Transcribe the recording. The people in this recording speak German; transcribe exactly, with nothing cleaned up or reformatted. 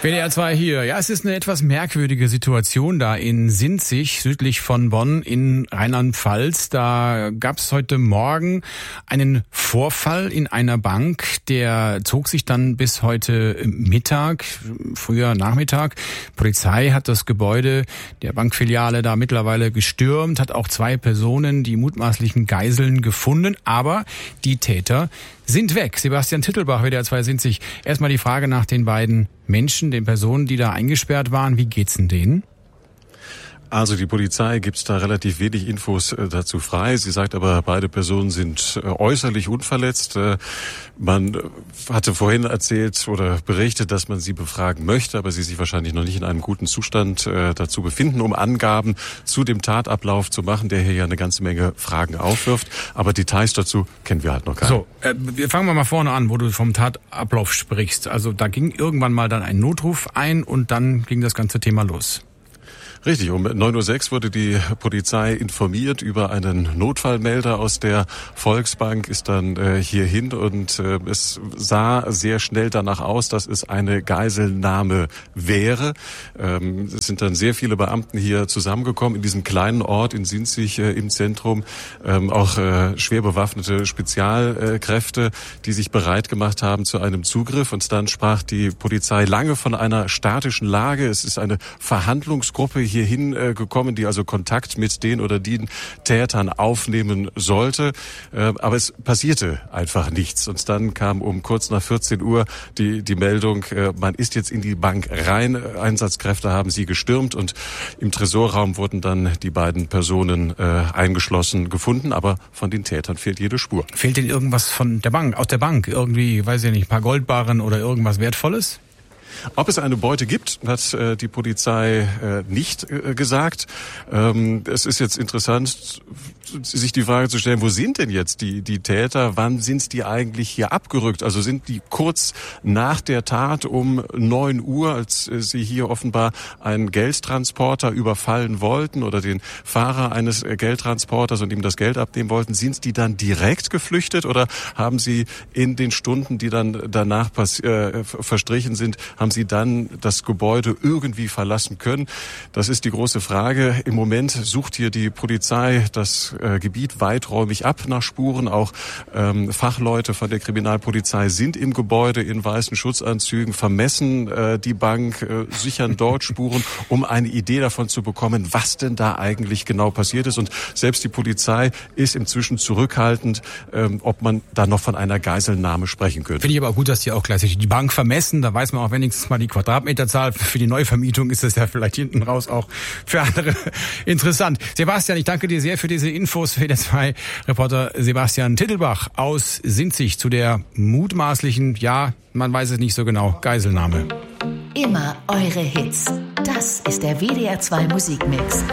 W D R zwei hier. Ja, es ist eine etwas merkwürdige Situation da in Sinzig, südlich von Bonn in Rheinland-Pfalz. Da gab es heute Morgen einen Vorfall in einer Bank, der zog sich dann bis heute Mittag, früher Nachmittag. Polizei hat das Gebäude der Bankfiliale da mittlerweile gestürmt, hat auch zwei Personen, die mutmaßlichen Geiseln, gefunden, aber die Täter sind weg. Sebastian Tittelbach, W D R zwei Sinzig. Erstmal die Frage nach den beiden Menschen, den Personen, die da eingesperrt waren. Wie geht's denn denen? Also die Polizei gibt da relativ wenig Infos äh, dazu frei. Sie sagt aber, beide Personen sind äh, äußerlich unverletzt. Äh, man hatte vorhin erzählt oder berichtet, dass man sie befragen möchte, aber sie sich wahrscheinlich noch nicht in einem guten Zustand äh, dazu befinden, um Angaben zu dem Tatablauf zu machen, der hier ja eine ganze Menge Fragen aufwirft. Aber Details dazu kennen wir halt noch gar nicht. So, äh, wir fangen wir mal vorne an, wo du vom Tatablauf sprichst. Also da ging irgendwann mal dann ein Notruf ein und dann ging das ganze Thema los. Richtig, um neun Uhr sechs wurde die Polizei informiert über einen Notfallmelder aus der Volksbank, ist dann äh, hierhin und äh, es sah sehr schnell danach aus, dass es eine Geiselnahme wäre. Ähm, es sind dann sehr viele Beamten hier zusammengekommen in diesem kleinen Ort in Sinzig äh, im Zentrum, ähm, auch äh, schwer bewaffnete Spezialkräfte, die sich bereit gemacht haben zu einem Zugriff. Und dann sprach die Polizei lange von einer statischen Lage. Es ist eine Verhandlungsgruppe hier hierhin äh, gekommen, die also Kontakt mit den oder den Tätern aufnehmen sollte. Äh, aber es passierte einfach nichts. Und dann kam um kurz nach vierzehn Uhr die, die Meldung, äh, man ist jetzt in die Bank rein. Einsatzkräfte haben sie gestürmt und im Tresorraum wurden dann die beiden Personen äh, eingeschlossen gefunden. Aber von den Tätern fehlt jede Spur. Fehlt denn irgendwas von der Bank, aus der Bank? Irgendwie, weiß ich nicht, ein paar Goldbarren oder irgendwas Wertvolles? Ob es eine Beute gibt, hat äh, die Polizei äh, nicht äh, gesagt. Ähm, es ist jetzt interessant, sich die Frage zu stellen, wo sind denn jetzt die, die Täter? Wann sind die eigentlich hier abgerückt? Also sind die kurz nach der Tat um neun Uhr, als äh, sie hier offenbar einen Geldtransporter überfallen wollten oder den Fahrer eines äh, Geldtransporters und ihm das Geld abnehmen wollten, sind die dann direkt geflüchtet oder haben sie in den Stunden, die dann danach pass- äh, verstrichen sind, haben sie dann das Gebäude irgendwie verlassen können? Das ist die große Frage. Im Moment sucht hier die Polizei das äh, Gebiet weiträumig ab nach Spuren. Auch ähm, Fachleute von der Kriminalpolizei sind im Gebäude in weißen Schutzanzügen, vermessen äh, die Bank, äh, sichern dort Spuren, um eine Idee davon zu bekommen, was denn da eigentlich genau passiert ist. Und selbst die Polizei ist inzwischen zurückhaltend, ähm, ob man da noch von einer Geiselnahme sprechen könnte. Finde ich aber auch gut, dass die auch gleichzeitig die Bank vermessen. Da weiß man auch wenigstens mal die Quadratmeterzahl. Für die Neuvermietung ist das ja vielleicht hinten raus auch für andere interessant. Sebastian, ich danke dir sehr für diese Infos. W D R zwei Reporter Sebastian Tittelbach aus Sinzig zu der mutmaßlichen, ja, man weiß es nicht so genau, Geiselnahme. Immer eure Hits. Das ist der W D R zwei Musikmix.